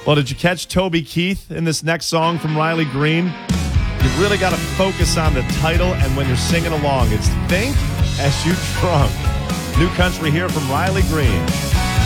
Well, did you catch Toby Keith in this next song from Riley Green? You really got to focus on the title, and when you're singing along, it's Think As You Drunk. New country here from Riley Green.